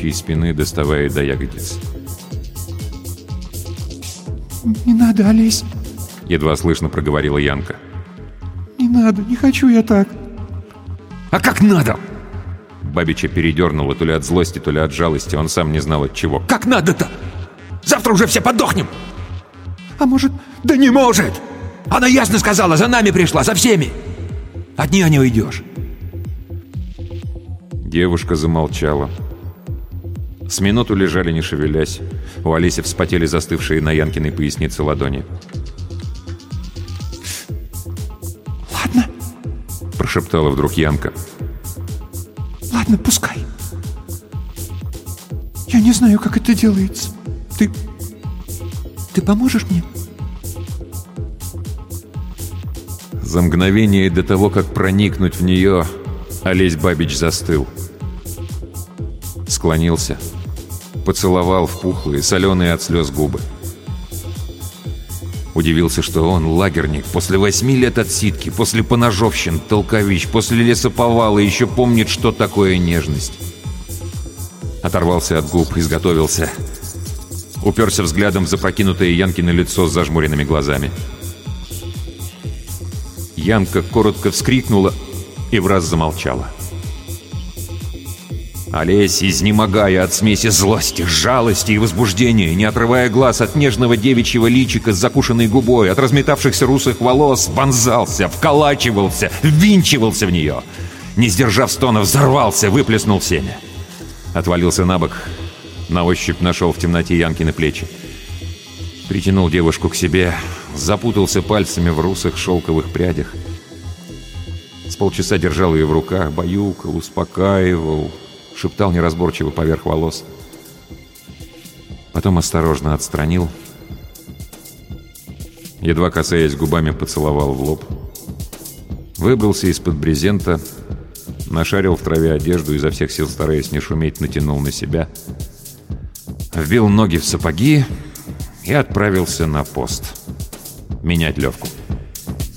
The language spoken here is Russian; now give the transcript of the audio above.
девичьей спины, доставая до ягодиц. «Не надо, Олесь!» — едва слышно проговорила Янка. «Не надо, не хочу я так!» «А как надо?» Бабича передернуло то ли от злости, то ли от жалости, он сам не знал от чего. «Как надо-то? Завтра уже все подохнем!» «А может...» «Да не может! Она ясно сказала, за нами пришла, за всеми! От нее не уйдешь!» Девушка замолчала. С минуту лежали, не шевелясь. У Олеси вспотели застывшие на Янкиной пояснице ладони. «Ладно», — прошептала вдруг Янка. «Ладно, пускай. Я не знаю, как это делается. Ты поможешь мне?» За мгновение до того, как проникнуть в нее, Олесь Бабич застыл. Склонился, поцеловал в пухлые, соленые от слез губы. Удивился, что он, лагерник, после 8 лет отсидки, после поножовщин, толковищ, после лесоповала еще помнит, что такое нежность. Оторвался от губ, изготовился. Уперся взглядом в запрокинутое Янкино лицо с зажмуренными глазами. Янка коротко вскрикнула и враз замолчала. Олесь, изнемогая от смеси злости, жалости и возбуждения, не отрывая глаз от нежного девичьего личика с закушенной губой, от разметавшихся русых волос, вонзался, вколачивался, ввинчивался в нее. Не сдержав стона, взорвался, выплеснул семя. Отвалился на бок, на ощупь нашел в темноте Янкины плечи. Притянул девушку к себе, запутался пальцами в русых шелковых прядях. С полчаса держал ее в руках, баюкал, успокаивал, шептал неразборчиво поверх волос. Потом осторожно отстранил, едва касаясь губами, поцеловал в лоб. Выбрался из-под брезента, нашарил в траве одежду, изо всех сил стараясь не шуметь, натянул на себя, вбил ноги в сапоги и отправился на пост менять Левку.